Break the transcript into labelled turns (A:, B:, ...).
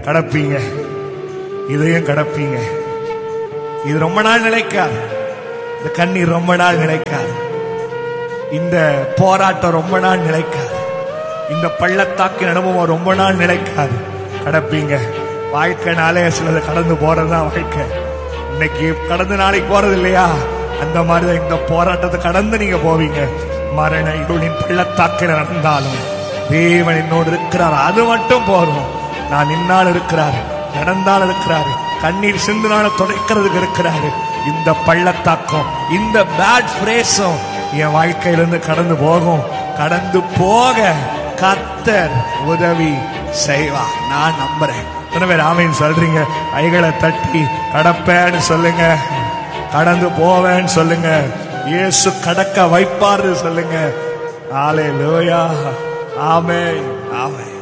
A: கடப்பீங்க, இதையும் கடப்பீங்க. இது ரொம்ப நாள் நிலைக்காது, இந்த கண்ணீர் ரொம்ப நாள் நிலைக்காது, இந்த போராட்டம் ரொம்ப நாள் நிலைக்காது, இந்த பள்ளத்தாக்கின் அனுபவம் ரொம்ப நாள் நிலைக்காது. கடப்பீங்க. வாழ்க்கைனாலே சிலது கடந்து போறதுதான் வாழ்க்கை. இன்னைக்கு கடந்து நாளைக்கு போறது இல்லையா? அந்த மாதிரிதான் இந்த போராட்டத்தை கடந்து நீங்க போவீங்க. மரண இருளின் பள்ளத்தாக்கில் நடந்தாலும் தேவன் என்னோடு இருக்கிறார், அது மட்டும் போதும். நான் நின்னால் இருக்கிறார், நடந்தால் இருக்கிறாரு, கண்ணீர் சிந்துனால துடைக்கிறதுக்கு இருக்கிறாரு. இந்த பள்ளத்தாக்கம், இந்த பேட் பிரேஸும் என் வாழ்க்கையிலிருந்து கடந்து போகும். கடந்து போக கர்த்தர் உதவி செய்வா, நான் நம்புறேன். ஆமென் சொல்றீங்க? கைகளை தட்டி கடப்பேன்னு சொல்லுங்க, கடந்து போவேன்னு சொல்லுங்க, இயேசு கடக்க வைப்பாரு சொல்லுங்க. ஹல்லேலூயா. ஆமென், ஆமென்.